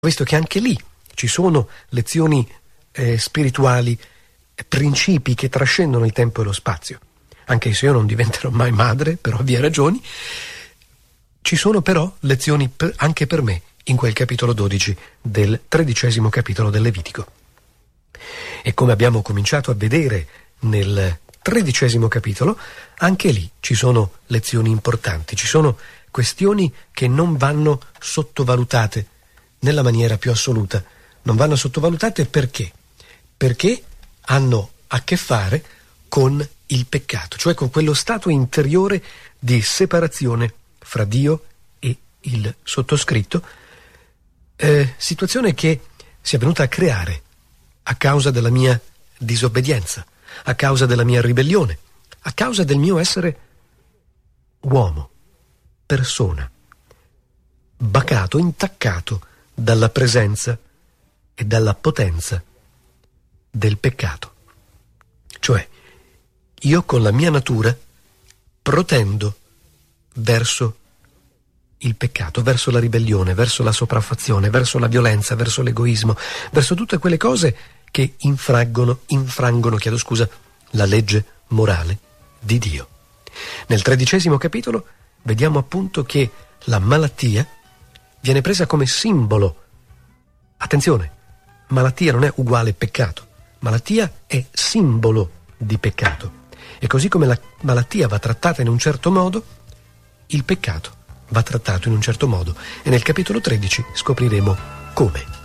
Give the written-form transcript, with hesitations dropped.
visto che anche lì ci sono lezioni spirituali, principi che trascendono il tempo e lo spazio. Anche se io non diventerò mai madre, per ovvie ragioni, ci sono però lezioni anche per me in quel capitolo 12 del 13° capitolo del Levitico. E come abbiamo cominciato a vedere nel 13° capitolo, anche lì ci sono lezioni importanti, ci sono questioni che non vanno sottovalutate nella maniera più assoluta. Non vanno sottovalutate perché? Perché hanno a che fare con il peccato, cioè con quello stato interiore di separazione fra Dio e il sottoscritto, situazione che si è venuta a creare a causa della mia disobbedienza, a causa della mia ribellione, a causa del mio essere uomo, persona, bacato, intaccato dalla presenza e dalla potenza del peccato. Cioè, io con la mia natura protendo verso il peccato, verso la ribellione, verso la sopraffazione, verso la violenza, verso l'egoismo, verso tutte quelle cose che infrangono, la legge morale di Dio. Nel 13° capitolo vediamo appunto che la malattia viene presa come simbolo. Attenzione, malattia non è uguale peccato, malattia è simbolo di peccato. E così come la malattia va trattata in un certo modo, il peccato va trattato in un certo modo. E nel capitolo 13 scopriremo come.